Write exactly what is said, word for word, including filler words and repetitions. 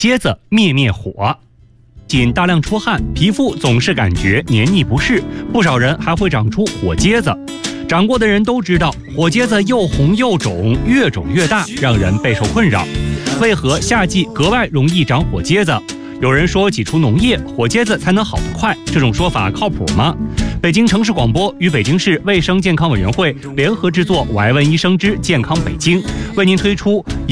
疖子灭灭火。仅大量出汗，皮肤总是感觉黏腻不适，不少人还会长出火疖子。长过的人都知道，火疖子又红又肿，越肿越大，让人备受困扰。为何夏季格外容易长火疖子？有人说挤出脓液，火疖子才能好得快，这种说法靠谱吗？北京城市广播与北京市卫生健康委员会联合制作《我爱问医生之健康北京》，为您推出